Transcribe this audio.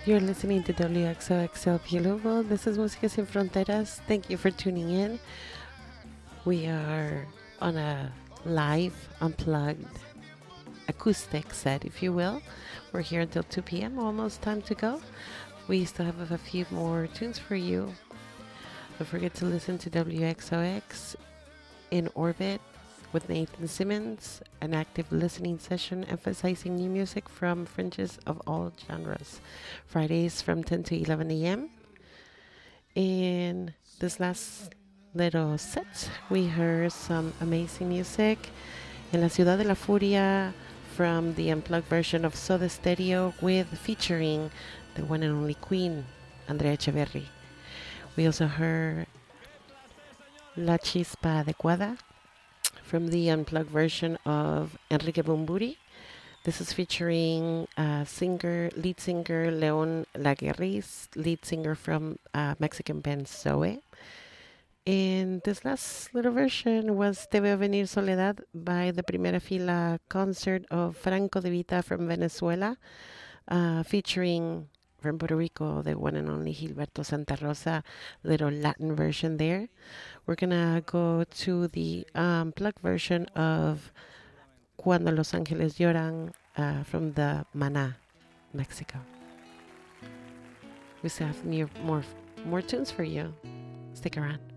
You're listening to WXOXO Piluvo. This is Música Sin Fronteras. Thank you for tuning in. We are on a live, unplugged, acoustic set, if you will. We're here until 2 p.m., almost time to go. We still have a few more tunes for you. Don't forget to listen to WXOX in Orbit with Nathan Simmons, an active listening session emphasizing new music from fringes of all genres. Fridays from 10 to 11 a.m. In this last little set, we heard some amazing music. En La Ciudad de la Furia from the unplugged version of Soda Stereo with featuring the one and only Queen, Andrea Echeverri. We also heard La Chispa Adecuada from the unplugged version of Enrique Bumburi. This is featuring lead singer Leon Laguerris, lead singer from Mexican band Zoe. And this last little version was Te Veo Venir Soledad by the Primera Fila concert of Franco De Vita from Venezuela, featuring from Puerto Rico, the one and only Gilberto Santa Rosa, little Latin version there. We're gonna go to the plug version of Cuando Los Ángeles Lloran from the Maná, Mexico. We still have more tunes for you. Stick around.